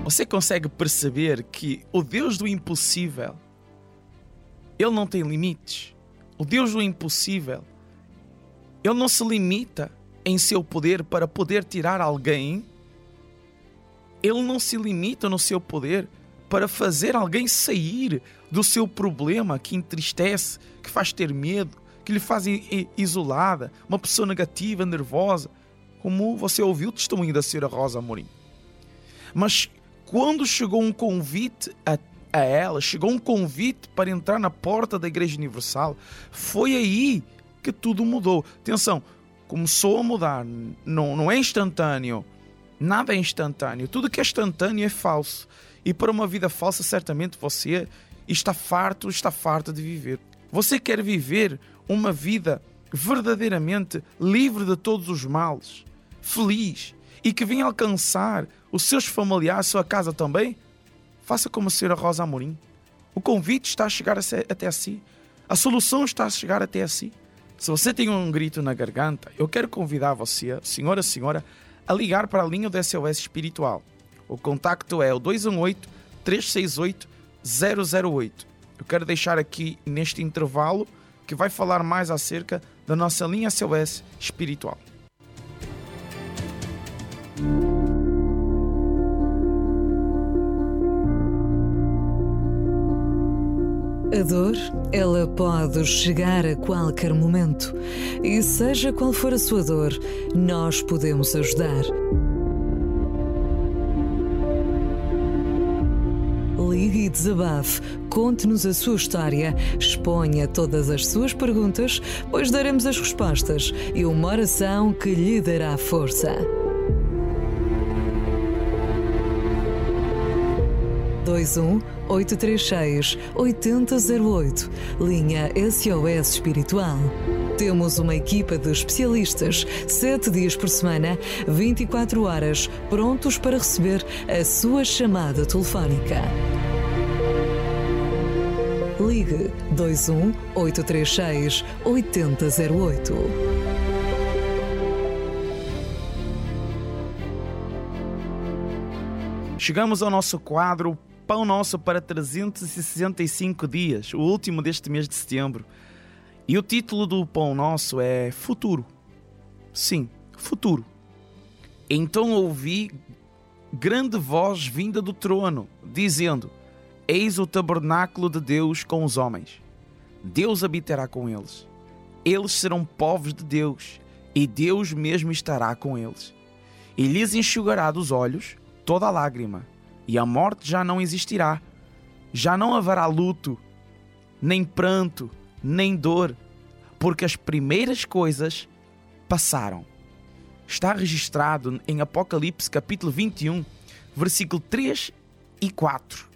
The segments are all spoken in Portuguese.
Você consegue perceber que o Deus do impossível, Ele não tem limites. O Deus do impossível, Ele não se limita em seu poder para poder tirar alguém. Ele não se limita no seu poder para fazer alguém sair do seu problema que entristece, que faz ter medo, que lhe faz isolada, uma pessoa negativa, nervosa, como você ouviu o testemunho da senhora Rosa Amorim. Mas quando chegou um convite a ela, chegou um convite para entrar na porta da Igreja Universal, foi aí que tudo mudou. Atenção, começou a mudar, não é instantâneo, nada é instantâneo, tudo que é instantâneo é falso. E para uma vida falsa, certamente você está farta de viver. Você quer viver uma vida verdadeiramente livre de todos os males, feliz, e que venha alcançar os seus familiares, a sua casa também? Faça como a senhora Rosa Amorim. O convite está a chegar até a si. A solução está a chegar até a si. Se você tem um grito na garganta, eu quero convidar você, senhora, a ligar para a linha do SOS Espiritual. O contacto é o 218-368-008. Eu quero deixar aqui neste intervalo que vai falar mais acerca da nossa linha SOS Espiritual. A dor, ela pode chegar a qualquer momento. E seja qual for a sua dor, nós podemos ajudar. Ligue e desabafe, conte-nos a sua história, exponha todas as suas perguntas, pois daremos as respostas e uma oração que lhe dará força. 21-836-8008, linha SOS Espiritual. Temos uma equipa de especialistas, 7 dias por semana, 24 horas, prontos para receber a sua chamada telefónica. Ligue 21-836-8008. Chegamos ao nosso quadro Pão Nosso para 365 dias, o último deste mês de setembro. E o título do Pão Nosso é Futuro. Sim, futuro. Então ouvi grande voz vinda do trono, dizendo: Eis o tabernáculo de Deus com os homens. Deus habitará com eles. Eles serão povos de Deus, e Deus mesmo estará com eles. E lhes enxugará dos olhos toda a lágrima, e a morte já não existirá. Já não haverá luto, nem pranto, nem dor, porque as primeiras coisas passaram. Está registrado em Apocalipse capítulo 21, versículo 3 e 4.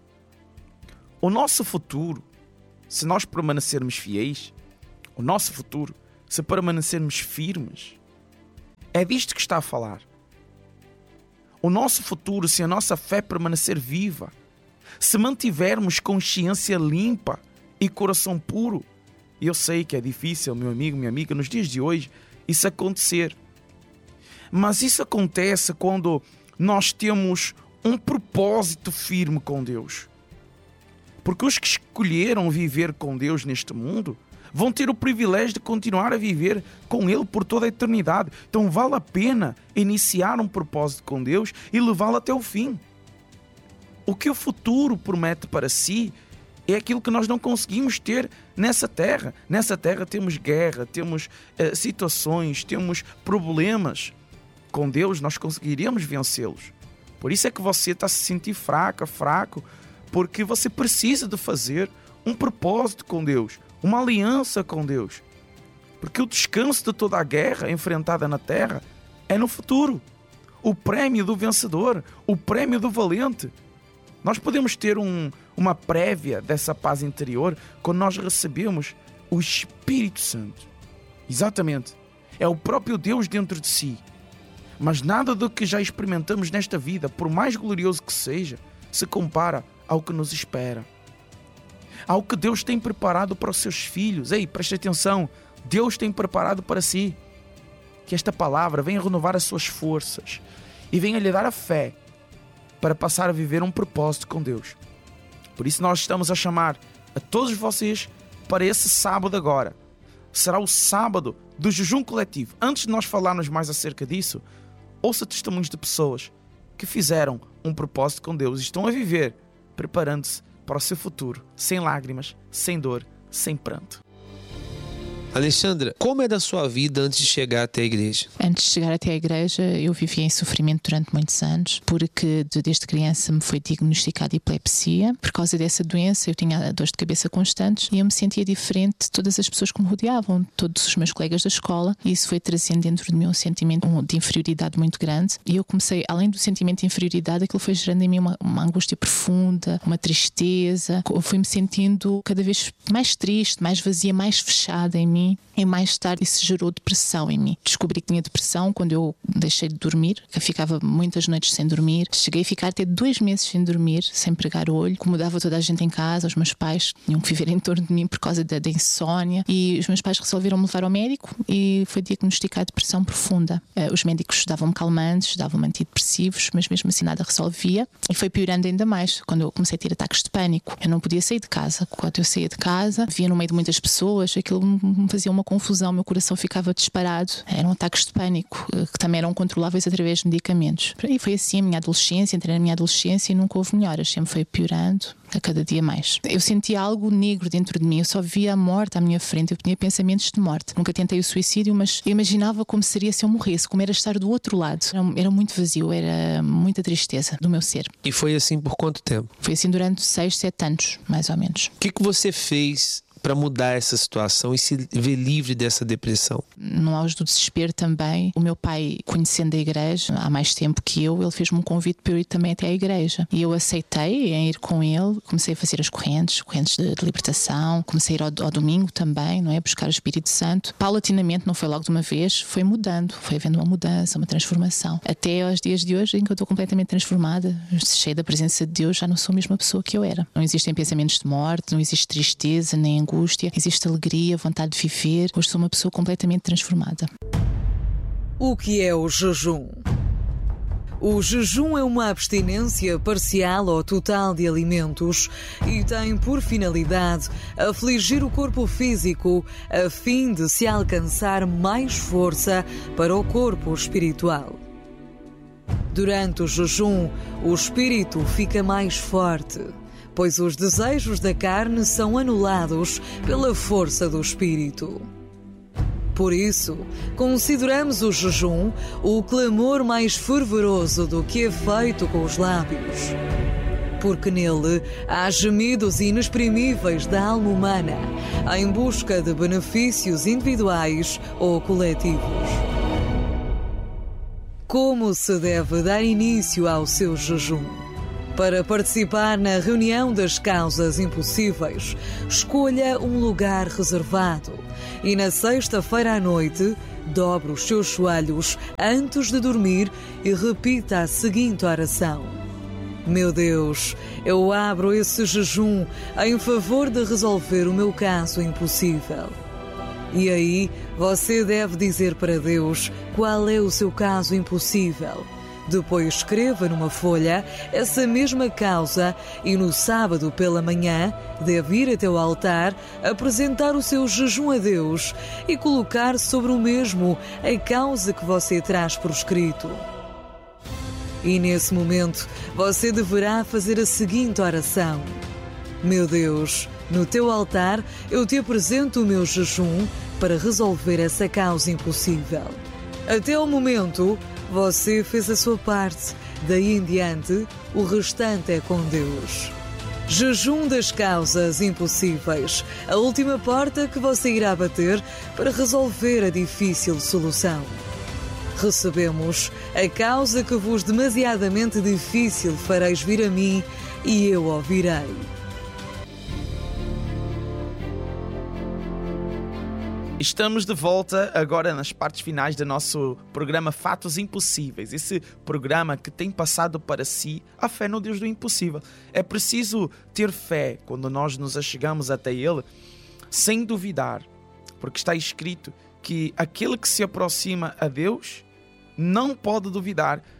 O nosso futuro, se nós permanecermos fiéis, o nosso futuro, se permanecermos firmes, é disto que está a falar. O nosso futuro, se a nossa fé permanecer viva, se mantivermos consciência limpa e coração puro. Eu sei que é difícil, meu amigo, minha amiga, nos dias de hoje, isso acontecer. Mas isso acontece quando nós temos um propósito firme com Deus. Porque os que escolheram viver com Deus neste mundo vão ter o privilégio de continuar a viver com Ele por toda a eternidade. Então vale a pena iniciar um propósito com Deus e levá-lo até o fim. O que o futuro promete para si é aquilo que nós não conseguimos ter nessa terra. Nessa terra temos guerra, temos situações, temos problemas. Com Deus nós conseguiríamos vencê-los. Por isso é que você está a se sentir fraco, porque você precisa de fazer um propósito com Deus, uma aliança com Deus. Porque o descanso de toda a guerra enfrentada na terra é no futuro. O prémio do vencedor, o prémio do valente. Nós podemos ter uma prévia dessa paz interior quando nós recebemos o Espírito Santo. Exatamente. É o próprio Deus dentro de si. Mas nada do que já experimentamos nesta vida, por mais glorioso que seja, se compara ao que nos espera. Ao que Deus tem preparado para os seus filhos. Ei, preste atenção. Deus tem preparado para si. Que esta palavra venha renovar as suas forças e venha lhe dar a fé para passar a viver um propósito com Deus. Por isso nós estamos a chamar a todos vocês para esse sábado agora. Será o sábado do jejum coletivo. Antes de nós falarmos mais acerca disso, ouça testemunhos de pessoas que fizeram um propósito com Deus e estão a viver, preparando-se para o seu futuro, sem lágrimas, sem dor, sem pranto. Alexandra, como é da sua vida antes de chegar até a igreja? Antes de chegar até a igreja, eu vivia em sofrimento durante muitos anos, porque desde criança me foi diagnosticada epilepsia. Por causa dessa doença, eu tinha dores de cabeça constantes e eu me sentia diferente de todas as pessoas que me rodeavam, todos os meus colegas da escola, e isso foi trazendo dentro de mim um sentimento de inferioridade muito grande. E eu comecei, além do sentimento de inferioridade, aquilo foi gerando em mim uma angústia profunda, uma tristeza. Eu fui-me sentindo cada vez mais triste, mais vazia, mais fechada em mim. E mais tarde isso gerou depressão em mim. Descobri que tinha depressão quando eu deixei de dormir, que eu ficava muitas noites sem dormir. Cheguei a ficar até 2 meses sem dormir, sem pregar o olho. Incomodava toda a gente em casa, os meus pais tinham que viver em torno de mim por causa da insónia. E os meus pais resolveram me levar ao médico e foi diagnosticada depressão profunda. Os médicos davam-me calmantes, davam-me antidepressivos, mas mesmo assim nada resolvia. E foi piorando ainda mais quando eu comecei a ter ataques de pânico. Eu não podia sair de casa. Quando eu saía de casa, via no meio de muitas pessoas, aquilo me fazia uma confusão, meu coração ficava disparado. Eram ataques de pânico, que também eram controláveis através de medicamentos. E foi assim a minha adolescência, entrei na minha adolescência e nunca houve melhoras, sempre foi piorando a cada dia mais. Eu sentia algo negro dentro de mim, eu só via a morte à minha frente, eu tinha pensamentos de morte. Nunca tentei o suicídio, mas eu imaginava como seria se eu morresse, como era estar do outro lado. Era muito vazio, era muita tristeza do meu ser. E foi assim por quanto tempo? Foi assim durante 6, 7 anos, mais ou menos. O que você fez para mudar essa situação e se ver livre dessa depressão? No auge do desespero também, o meu pai, conhecendo a igreja há mais tempo que eu, ele fez-me um convite para eu ir também até à igreja. E eu aceitei em ir com ele, comecei a fazer as correntes de libertação, comecei a ir ao domingo também, não é? Buscar o Espírito Santo. Paulatinamente, não foi logo de uma vez, foi mudando, foi havendo uma mudança, uma transformação. Até aos dias de hoje, em que eu estou completamente transformada, cheia da presença de Deus, já não sou a mesma pessoa que eu era. Não existem pensamentos de morte, não existe tristeza, nem angústia, existe alegria, vontade de viver. Hoje sou uma pessoa completamente transformada. O que é o jejum? O jejum é uma abstinência parcial ou total de alimentos e tem por finalidade afligir o corpo físico a fim de se alcançar mais força para o corpo espiritual. Durante o jejum, o espírito fica mais forte, pois os desejos da carne são anulados pela força do espírito. Por isso, consideramos o jejum o clamor mais fervoroso do que é feito com os lábios, porque nele há gemidos inexprimíveis da alma humana em busca de benefícios individuais ou coletivos. Como se deve dar início ao seu jejum? Para participar na reunião das causas impossíveis, escolha um lugar reservado e na sexta-feira à noite, dobre os seus joelhos antes de dormir e repita a seguinte oração: Meu Deus, eu abro esse jejum em favor de resolver o meu caso impossível. E aí, você deve dizer para Deus qual é o seu caso impossível. Depois escreva numa folha essa mesma causa e no sábado pela manhã deve ir até o altar, apresentar o seu jejum a Deus e colocar sobre o mesmo a causa que você traz por escrito. E nesse momento você deverá fazer a seguinte oração: Meu Deus, no teu altar eu te apresento o meu jejum para resolver essa causa impossível. Até o momento, você fez a sua parte, daí em diante, o restante é com Deus. Jejum das causas impossíveis, a última porta que você irá bater para resolver a difícil solução. Recebemos a causa que vos demasiadamente difícil fareis vir a mim e eu ouvirei. Estamos de volta agora nas partes finais do nosso programa Fatos Impossíveis. Esse programa que tem passado para si a fé no Deus do impossível. É preciso ter fé quando nós nos achegamos até Ele, sem duvidar, porque está escrito que aquele que se aproxima a Deus não pode duvidar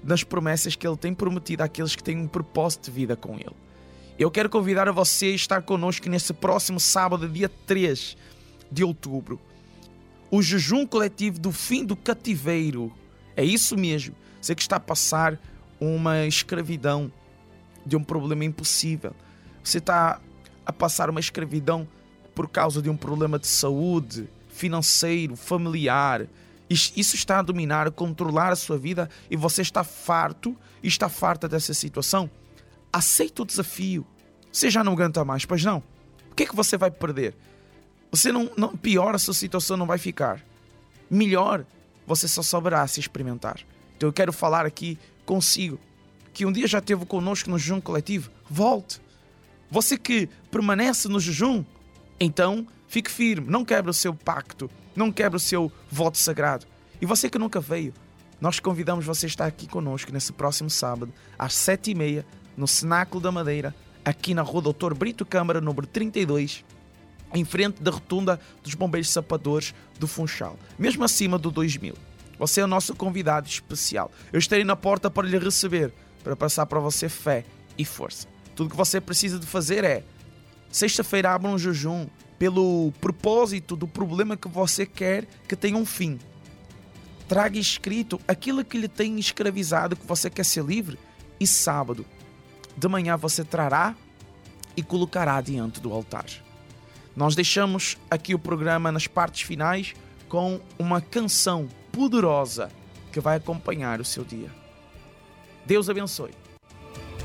nas promessas que Ele tem prometido àqueles que têm um propósito de vida com Ele. Eu quero convidar a você a estar connosco nesse próximo sábado, dia 3 de outubro. O jejum coletivo do fim do cativeiro. É isso mesmo. Você que está a passar uma escravidão de um problema impossível. Você está a passar uma escravidão por causa de um problema de saúde, financeiro, familiar. Isso está a dominar, a controlar a sua vida e você está farto e está farta dessa situação. Aceita o desafio. Você já não aguenta mais, pois não? O que é que você vai perder? Você não pior, a sua situação não vai ficar. Melhor, você só saberá se experimentar. Então eu quero falar aqui consigo, que um dia já esteve connosco no jejum coletivo. Volte. Você que permanece no jejum, então fique firme. Não quebre o seu pacto. Não quebre o seu voto sagrado. E você que nunca veio, nós convidamos você a estar aqui connosco nesse próximo sábado, às 7h30, no Cenáculo da Madeira, aqui na Rua Doutor Brito Câmara, número 32, em frente da rotunda dos Bombeiros Sapadores do Funchal, mesmo acima do 2000. Você é o nosso convidado especial. Eu estarei na porta para lhe receber, para passar para você fé e força. Tudo o que você precisa de fazer é, sexta-feira, abra um jejum pelo propósito do problema que você quer que tenha um fim. Traga escrito aquilo que lhe tem escravizado, que você quer ser livre, e sábado de manhã você trará e colocará diante do altar. Nós deixamos aqui o programa nas partes finais com uma canção poderosa que vai acompanhar o seu dia. Deus abençoe.